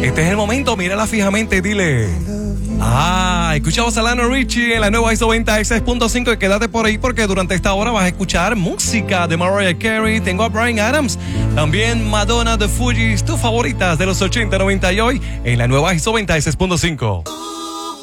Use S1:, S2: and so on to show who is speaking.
S1: Este es el momento, mírala fijamente, dile. Escuchamos a Lionel Richie en la nueva ISO 96.5 y quédate por ahí porque durante esta hora vas a escuchar música de Mariah Carey. Tengo a Bryan Adams, también Madonna, The Fugees, tus favoritas de los 80, 90 y hoy en la nueva ISO 96.5.